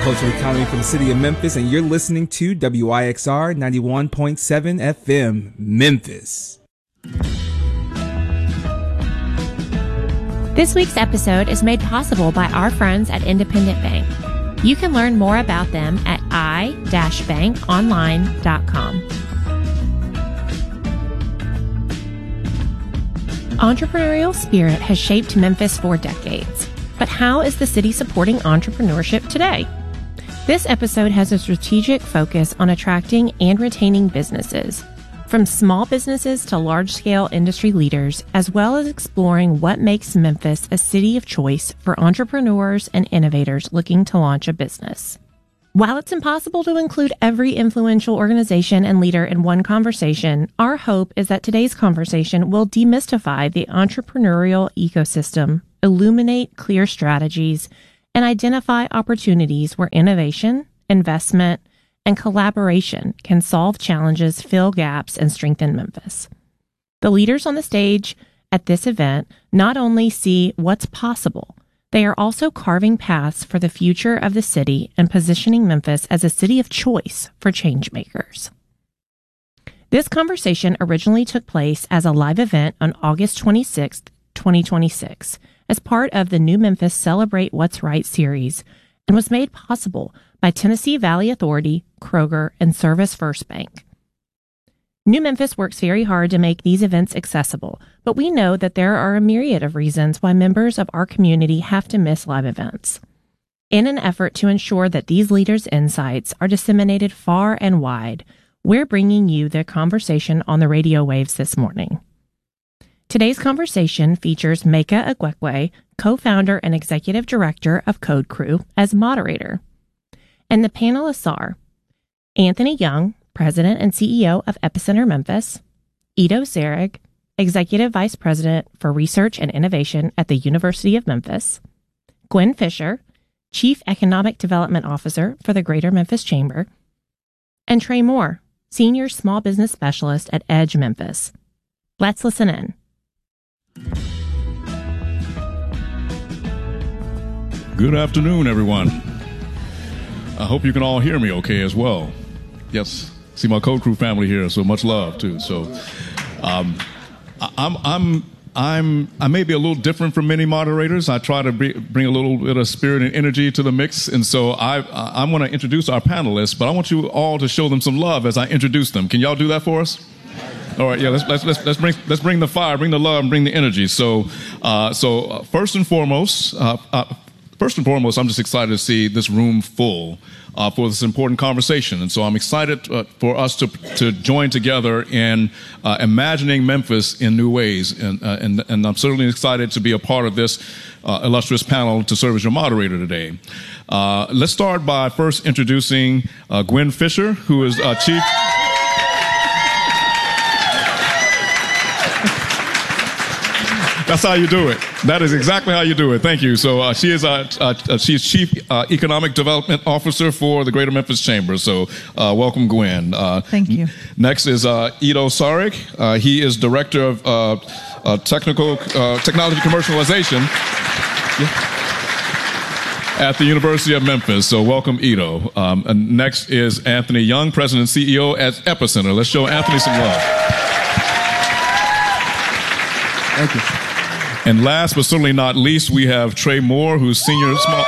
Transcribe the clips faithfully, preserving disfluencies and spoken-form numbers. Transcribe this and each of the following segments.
Cultural Economy for the City of Memphis, and you're listening to W I X R ninety-one point seven F M, Memphis. This week's episode is made possible by our friends at Independent Bank. You can learn more about them at i dash bank online dot com. Entrepreneurial spirit has shaped Memphis for decades. But how is the city supporting entrepreneurship today? This episode has a strategic focus on attracting and retaining businesses, from small businesses to large-scale industry leaders, as well as exploring what makes Memphis a city of choice for entrepreneurs and innovators looking to launch a business. While it's impossible to include every influential organization and leader in one conversation, our hope is that today's conversation will demystify the entrepreneurial ecosystem, illuminate clear strategies, and identify opportunities where innovation, investment, and collaboration can solve challenges, fill gaps, and strengthen Memphis. The leaders on the stage at this event not only see what's possible, they are also carving paths for the future of the city and positioning Memphis as a city of choice for change makers. This conversation originally took place as a live event on August twenty-sixth, twenty twenty-six, as part of the New Memphis Celebrate What's Right series, and was made possible by Tennessee Valley Authority, Kroger, and Service First Bank. New Memphis works very hard to make these events accessible, but we know that there are a myriad of reasons why members of our community have to miss live events. In an effort to ensure that these leaders' insights are disseminated far and wide, we're bringing you the conversation on the radio waves this morning. Today's conversation features Meka Ekwekwe, co-founder and executive director of Code Crew, as moderator. And the panelists are Anthony Young, President and C E O of Epicenter Memphis, Ido Serig, Executive Vice President for Research and Innovation at the University of Memphis, Gwen Fisher, Chief Economic Development Officer for the Greater Memphis Chamber, and Trey Moore, Senior Small Business Specialist at Edge Memphis. Let's listen in. Good afternoon, everyone. I hope you can all hear me okay as well. Yes. See my Code Crew family here, so much love too. So, um, I'm, I'm, I'm, I may be a little different from many moderators. I try to be, bring a little bit of spirit and energy to the mix, and so I, I, I want to introduce our panelists, but I want you all to show them some love as I introduce them. Can y'all do that for us? All right, yeah. Let's let's let's let's bring let's bring the fire, bring the love, and bring the energy. So, uh, so uh, first and foremost, uh, uh, first and foremost, I'm just excited to see this room full. Uh, for this important conversation. And so I'm excited uh, for us to to join together in uh, imagining Memphis in new ways. And, uh, and, and I'm certainly excited to be a part of this uh, illustrious panel to serve as your moderator today. Uh, let's start by first introducing uh, Gwen Fisher, who is uh, Chief... That's how you do it. That is exactly how you do it. Thank you. So uh, she is uh, uh, she's Chief uh, Economic Development Officer for the Greater Memphis Chamber. So uh, welcome, Gwen. Uh, Thank you. N- next is uh, Ido Serig. Uh, he is Director of uh, uh, Technical uh, Technology Commercialization at the University of Memphis. So welcome, Ido. Um, and next is Anthony Young, President and C E O at Epicenter. Let's show Anthony some love. Thank you. And last but certainly not least, we have Trey Moore, who's senior small.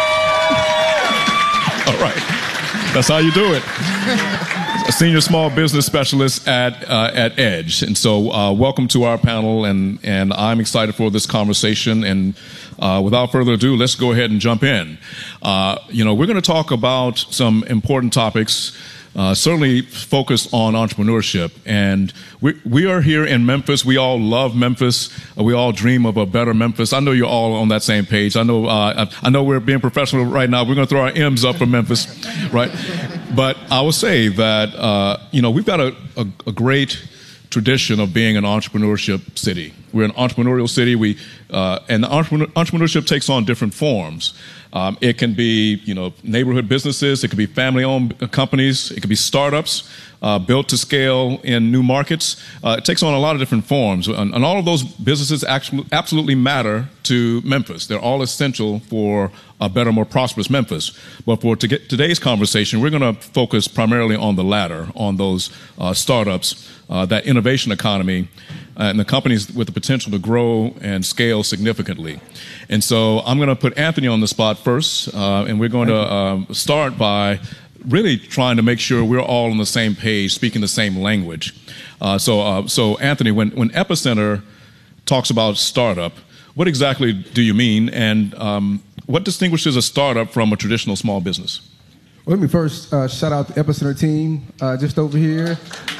All right, that's how you do it. A senior small business specialist at uh, at Edge. And so, uh, welcome to our panel, and and I'm excited for this conversation. And uh, without further ado, let's go ahead and jump in. Uh, you know, we're going to talk about some important topics. Uh, certainly focused on entrepreneurship. And we we are here in Memphis. We all love Memphis. Uh, we all dream of a better Memphis. I know you're all on that same page. I know uh, I know we're being professional right now. We're going to throw our M's up for Memphis, right? But I will say that, uh, you know, we've got a, a, a great tradition of being an entrepreneurship city. We're an entrepreneurial city. We uh, and the entrepreneur, entrepreneurship takes on different forms. Um, it can be, you know, neighborhood businesses. It could be family-owned companies. It could be startups uh, built to scale in new markets. Uh, it takes on a lot of different forms, and, and all of those businesses actually absolutely matter to Memphis. They're all essential for a better, more prosperous Memphis. But for to get today's conversation, we're going to focus primarily on the latter, on those uh, startups, uh, that innovation economy, and the companies with the potential to grow and scale significantly. And so I'm going to put Anthony on the spot first, uh, and we're going to um, start by really trying to make sure we're all on the same page, speaking the same language. Uh, so, uh, so Anthony, when, when Epicenter talks about startup, what exactly do you mean, and um, what distinguishes a startup from a traditional small business? Well, let me first uh, shout out the Epicenter team uh, just over here.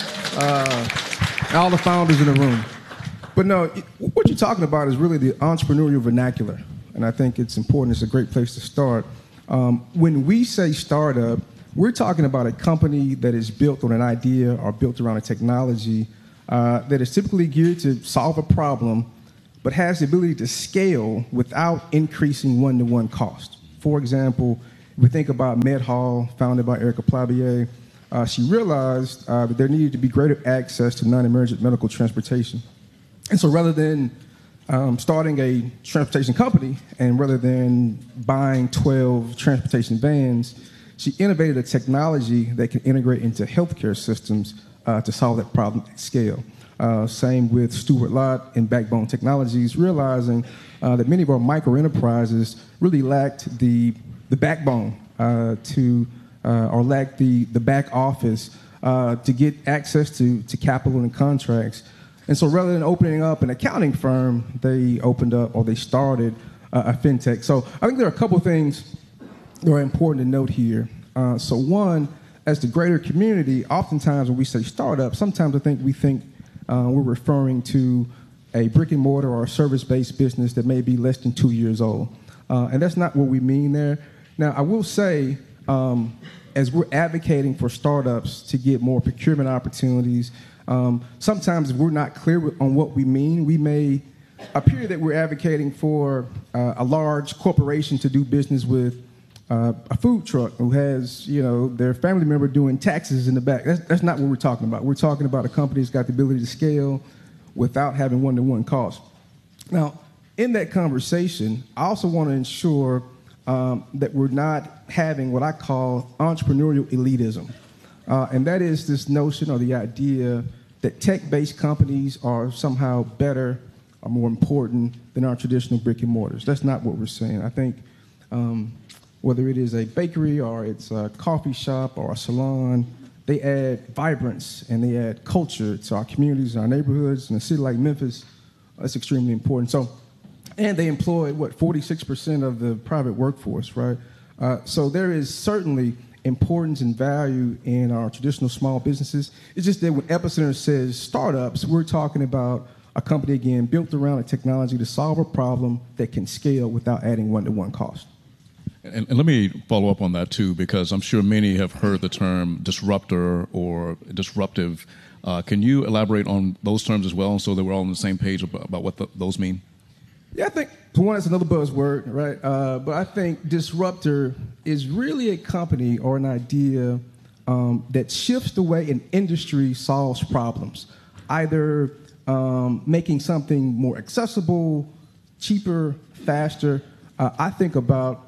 Uh, all the founders in the room. But no, what you're talking about is really the entrepreneurial vernacular, and I think it's important. It's a great place to start. Um, when we say startup, we're talking about a company that is built on an idea or built around a technology uh, that is typically geared to solve a problem, but has the ability to scale without increasing one-to-one cost. For example, if we think about MedHall, founded by Erica Plabier, Uh, she realized uh, that there needed to be greater access to non-emergent medical transportation. And so rather than um, starting a transportation company and rather than buying twelve transportation vans, she innovated a technology that can integrate into healthcare systems uh, to solve that problem at scale. Uh, same with Stuart Lott and Backbone Technologies, realizing uh, that many of our micro-enterprises really lacked the, the backbone uh, to Uh, or lack the, the back office uh, to get access to, to capital and contracts. And so rather than opening up an accounting firm, they opened up or they started uh, a fintech. So I think there are a couple things that are important to note here. Uh, so one, as the greater community, oftentimes when we say startup, sometimes I think we think uh, we're referring to a brick and mortar or a service-based business that may be less than two years old. Uh, and that's not what we mean there. Now, I will say, Um, as we're advocating for startups to get more procurement opportunities, um, sometimes if we're not clear on what we mean, we may appear that we're advocating for uh, a large corporation to do business with uh, a food truck who has, you know, their family member doing taxes in the back. That's, that's not what we're talking about. We're talking about a company that's got the ability to scale without having one-to-one costs. Now, in that conversation, I also want to ensure Um, that we're not having what I call entrepreneurial elitism. Uh, and that is this notion or the idea that tech-based companies are somehow better or more important than our traditional brick and mortars. That's not what we're saying. I think um, whether it is a bakery or it's a coffee shop or a salon, they add vibrance and they add culture to our communities, our neighborhoods. In a city like Memphis, that's extremely important. So. And they employ, what, forty-six percent of the private workforce, right? Uh, so there is certainly importance and value in our traditional small businesses. It's just that when Epicenter says startups, we're talking about a company, again, built around a technology to solve a problem that can scale without adding one-to-one cost. And, and let me follow up on that, too, because I'm sure many have heard the term disruptor or disruptive. Uh, can you elaborate on those terms as well so that we're all on the same page about, about what the, those mean? Yeah, I think, for one, it's another buzzword, right? Uh, but I think disruptor is really a company or an idea um, that shifts the way an industry solves problems, either um, making something more accessible, cheaper, faster. Uh, I think about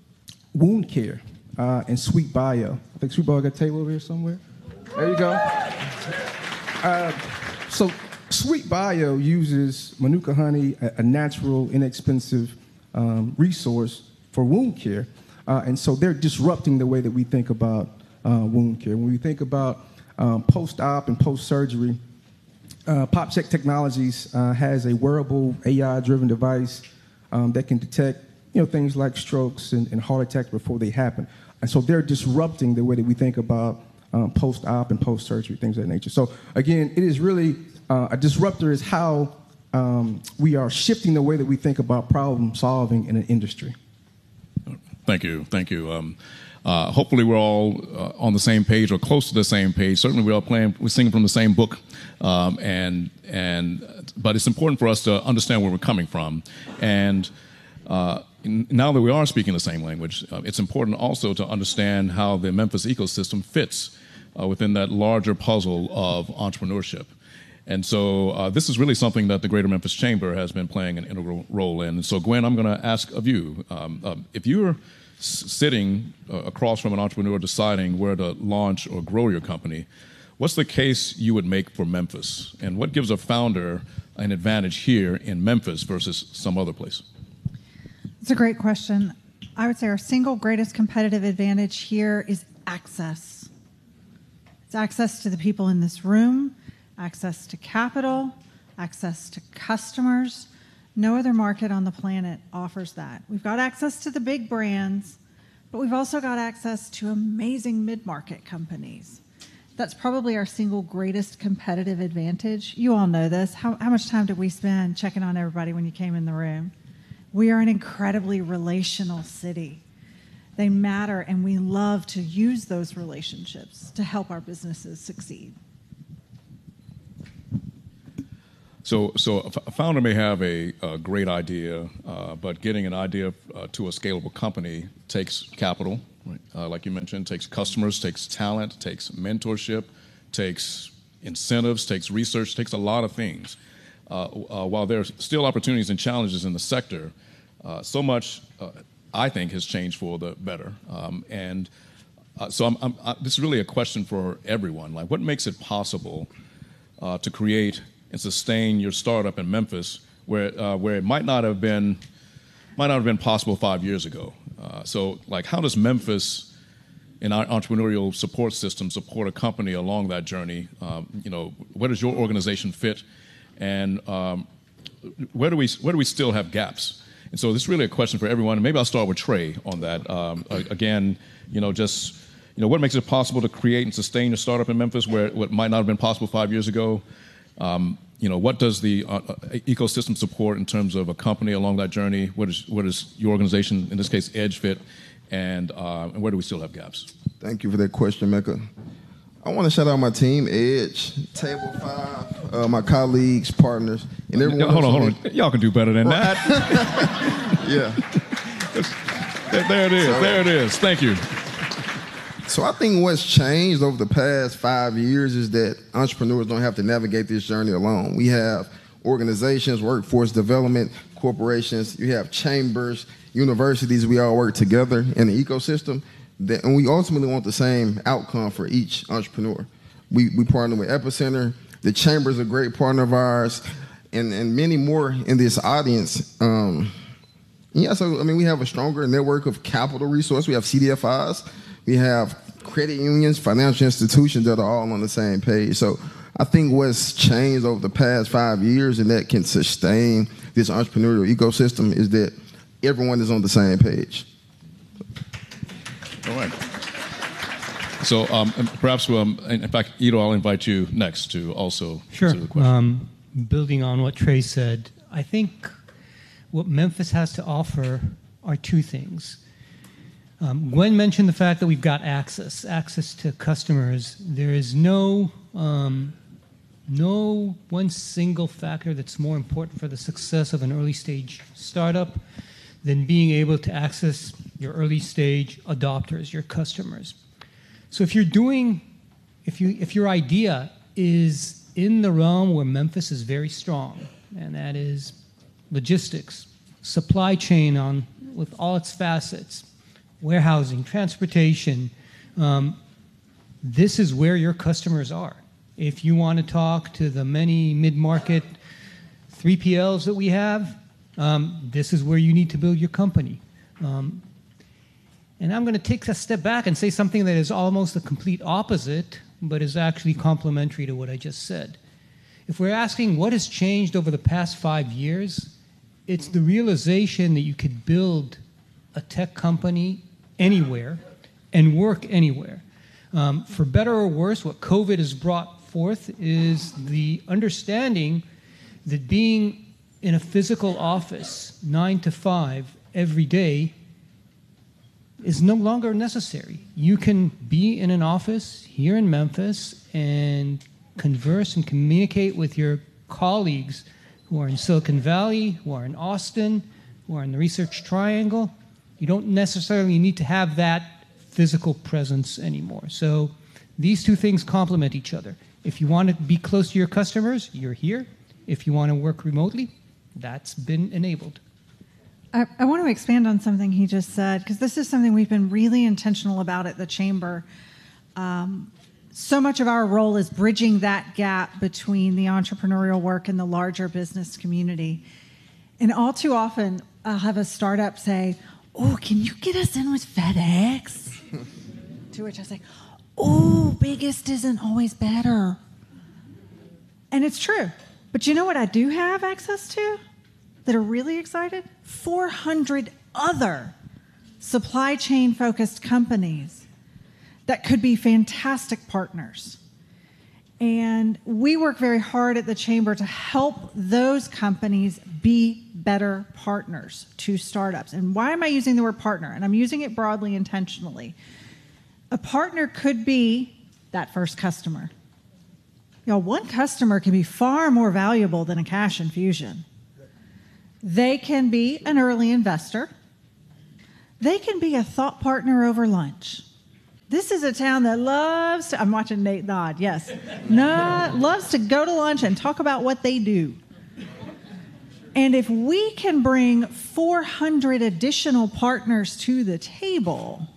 wound care uh, and Sweet Bio. I think Sweet Bio got a table over here somewhere. There you go. Uh, so. Sweet Bio uses Manuka honey, a, a natural, inexpensive um, resource for wound care. Uh, and so they're disrupting the way that we think about uh, wound care. When we think about um, post-op and post-surgery, uh, PopCheck Technologies uh, has a wearable A I-driven device um, that can detect, you know, things like strokes and, and heart attacks before they happen. And so they're disrupting the way that we think about um, post-op and post-surgery, things of that nature. So again, it is really... Uh, a disruptor is how um, we are shifting the way that we think about problem solving in an industry. Thank you. Thank you. Um, uh, hopefully we're all uh, on the same page or close to the same page. Certainly we're all playing, we're singing from the same book. Um, and, and, but it's important for us to understand where we're coming from. And uh, now that we are speaking the same language, uh, it's important also to understand how the Memphis ecosystem fits uh, within that larger puzzle of entrepreneurship. And so uh, this is really something that the Greater Memphis Chamber has been playing an integral role in. And so, Gwen, I'm going to ask of you, um, um, if you're s- sitting uh, across from an entrepreneur deciding where to launch or grow your company, what's the case you would make for Memphis? And what gives a founder an advantage here in Memphis versus some other place? It's a great question. I would say our single greatest competitive advantage here is access. It's access to the people in this room, access to capital, access to customers. No other market on the planet offers that. We've got access to the big brands, but we've also got access to amazing mid-market companies. That's probably our single greatest competitive advantage. You all know this. How, how much time did we spend checking on everybody when you came in the room? We are an incredibly relational city. They matter, and we love to use those relationships to help our businesses succeed. So, so a founder may have a, a great idea, uh, but getting an idea uh, to a scalable company takes capital, right? uh, like you mentioned, takes customers, takes talent, takes mentorship, takes incentives, takes research, takes a lot of things. Uh, uh, while there are still opportunities and challenges in the sector, uh, so much, uh, I think, has changed for the better. Um, and uh, so I'm, I'm, I, this is really a question for everyone. Like, what makes it possible uh, to create and sustain your startup in Memphis, where uh, where it might not have been might not have been possible five years ago? Uh, so, like, how does Memphis, in our entrepreneurial support system, support a company along that journey? Um, you know, where does your organization fit, and um, where do we where do we still have gaps? And so, this is really a question for everyone. And maybe I'll start with Trey on that. Um, again, you know, just you know, what makes it possible to create and sustain a startup in Memphis, where what might not have been possible five years ago? Um, you know, what does the uh, ecosystem support in terms of a company along that journey? What is what is your organization, in this case, Edge, fit, and, uh, and where do we still have gaps? Thank you for that question, Mecca. I want to shout out my team, Edge, Table Five, uh, my colleagues, partners, and everyone. Uh, hold on, hold on. Y'all can do better than that. Yeah. there, there it is. So, there it is. Thank you. So I think what's changed over the past five years is that entrepreneurs don't have to navigate this journey alone. We have organizations, workforce development, corporations, you have chambers, universities, we all work together in the ecosystem, that, and we ultimately want the same outcome for each entrepreneur. We, we partner with Epicenter, the chamber is a great partner of ours, and, and many more in this audience. Um, yeah, so I mean, we have a stronger network of capital resources. We have C D F Is. We have credit unions, financial institutions that are all on the same page. So I think what's changed over the past five years and that can sustain this entrepreneurial ecosystem is that everyone is on the same page. All right. So um, perhaps, um, in fact, Ido, I'll invite you next to also sure. answer the question. Um, building on what Trey said, I think what Memphis has to offer are two things. Um, Gwen mentioned the fact that we've got access, access to customers. There is no, um, no one single factor that's more important for the success of an early stage startup than being able to access your early stage adopters, your customers. So if you're doing, if you, if your idea is in the realm where Memphis is very strong, and that is logistics, supply chain on with all its facets, warehousing, transportation, um, this is where your customers are. If you want to talk to the many mid-market three P Ls that we have, um, this is where you need to build your company. Um, and I'm going to take a step back and say something that is almost the complete opposite, but is actually complementary to what I just said. If we're asking what has changed over the past five years, it's the realization that you could build a tech company anywhere and work anywhere. Um, for better or worse, what COVID has brought forth is the understanding that being in a physical office nine to five every day is no longer necessary. You can be in an office here in Memphis and converse and communicate with your colleagues who are in Silicon Valley, who are in Austin, who are in the Research Triangle. You don't necessarily need to have that physical presence anymore. So these two things complement each other. If you want to be close to your customers, you're here. If you want to work remotely, that's been enabled. I, I want to expand on something he just said, because this is something we've been really intentional about at the Chamber. Um, so much of our role is bridging that gap between the entrepreneurial work and the larger business community. And all too often, I'll have a startup say, oh, can you get us in with FedEx? To which I say, oh, biggest isn't always better. And it's true. But you know what I do have access to that are really excited? four hundred other supply chain focused companies that could be fantastic partners. And we work very hard at the Chamber to help those companies be better partners to startups. And why am I using the word partner? And I'm using it broadly intentionally. A partner could be that first customer. You know, one customer can be far more valuable than a cash infusion. They can be an early investor. They can be a thought partner over lunch. This is a town that loves to, I'm watching Nate nod, yes, no, loves to go to lunch and talk about what they do. And if we can bring four hundred additional partners to the table,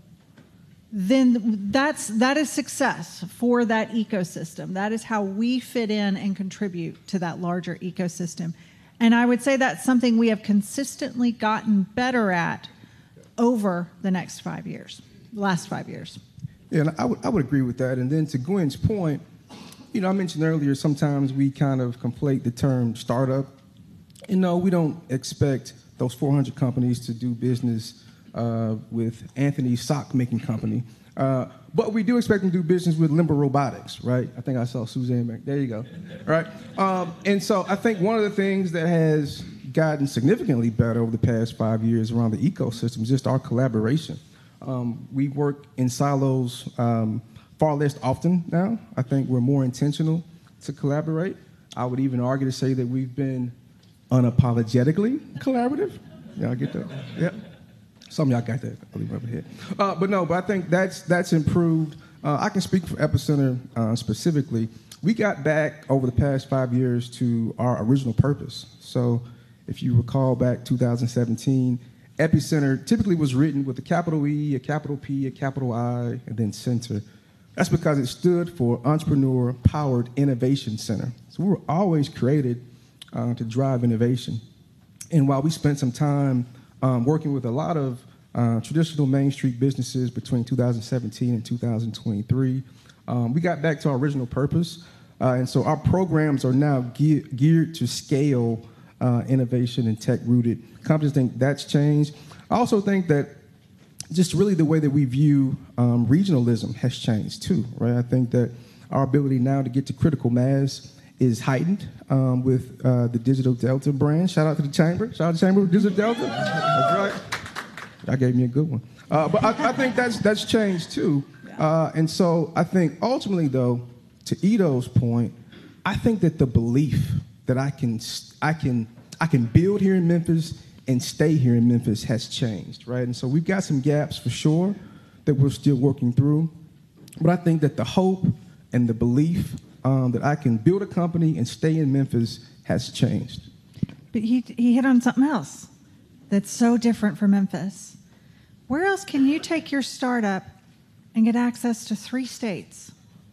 then that's, that is success for that ecosystem. That is how we fit in and contribute to that larger ecosystem. And I would say that's something we have consistently gotten better at over the next five years, the last five years. Yeah, and I would, I would agree with that. And then to Gwen's point, you know, I mentioned earlier, sometimes we kind of conflate the term startup. And no, we don't expect those four hundred companies to do business uh, with Anthony's sock making company. Uh, but we do expect them to do business with Limber Robotics, right? I think I saw Suzanne back. There you go. Right? Um, and so I think one of the things that has gotten significantly better over the past five years around the ecosystem is just our collaboration. Um, we work in silos um, far less often now. I think we're more intentional to collaborate. I would even argue to say that we've been unapologetically collaborative. Y'all get that? Yep. Some of y'all got that. I'll leave it over here. Uh, but no, but I think that's that's improved. Uh, I can speak for Epicenter uh, specifically. We got back over the past five years to our original purpose. So if you recall back two thousand seventeen, Epicenter typically was written with a capital E, a capital P, a capital I, and then Center. That's because it stood for Entrepreneur Powered Innovation Center. So we were always created uh, to drive innovation. And while we spent some time um, working with a lot of uh, traditional Main Street businesses between two thousand seventeen and two thousand twenty-three, um, we got back to our original purpose. Uh, and so our programs are now ge- geared to scale uh, innovation and tech-rooted. Companies think that's changed. I also think that just really the way that we view um, regionalism has changed too, right? I think that our ability now to get to critical mass is heightened um, with uh, the Digital Delta brand. Shout out to the Chamber. Shout out to the Chamber, Digital Delta. That's right. That gave me a good one. Uh, but I, I think that's that's changed too. Uh, and so I think ultimately, though, to Ido's point, I think that the belief that I can I can I can build here in Memphis and stay here in Memphis has changed, right? And so we've got some gaps for sure that we're still working through. But I think that the hope and the belief um, that I can build a company and stay in Memphis has changed. But he he hit on something else that's so different for Memphis. Where else can you take your startup and get access to three states?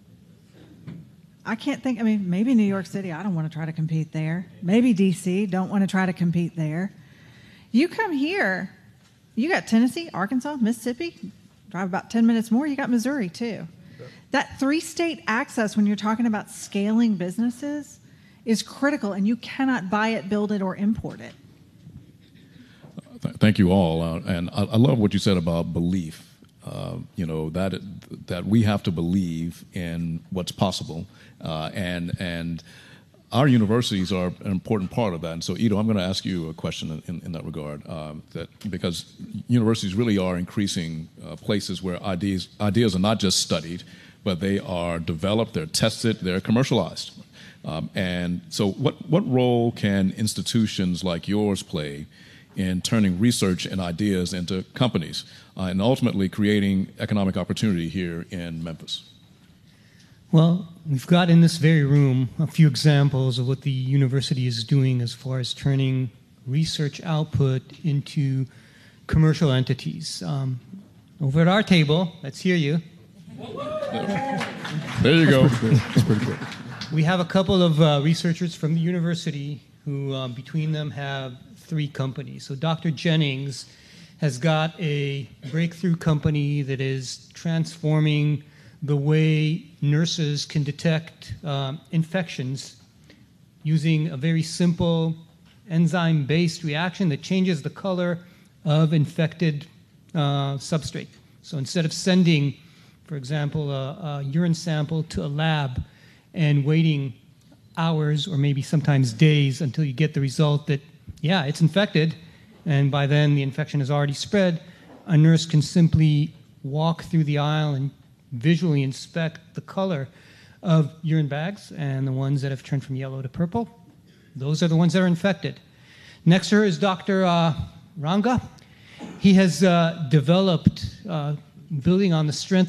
I can't think, I mean, maybe New York City, I don't want to try to compete there. Maybe D C, don't want to try to compete there. You come here, you got Tennessee, Arkansas, Mississippi, drive about ten minutes more, you got Missouri too. That three-state access when you're talking about scaling businesses is critical, and you cannot buy it, build it, or import it. Thank you all, uh, and I, I love what you said about belief. Uh, you know that that we have to believe in what's possible, uh, and and our universities are an important part of that. And so, Ido, I'm going to ask you a question in, in that regard, um, that because universities really are increasing uh, places where ideas ideas are not just studied, but they are developed, they're tested, they're commercialized. Um, and so what, what role can institutions like yours play in turning research and ideas into companies uh, and ultimately creating economic opportunity here in Memphis? Well, we've got in this very room a few examples of what the university is doing as far as turning research output into commercial entities. Um, over at our table, let's hear you. There you go. That's pretty good. That's pretty good. We have a couple of uh, researchers from the university who, um, between them, have three companies. So Doctor Jennings has got a breakthrough company that is transforming the way nurses can detect um, infections using a very simple enzyme-based reaction that changes the color of infected uh, substrate. So instead of sending, for example, a, a urine sample to a lab and waiting hours or maybe sometimes days until you get the result that, yeah, it's infected, and by then the infection has already spread, a nurse can simply walk through the aisle and visually inspect the color of urine bags, and the ones that have turned from yellow to purple, those are the ones that are infected. Next to her is Doctor Uh, Ranga. He has uh, developed, uh, building on the strength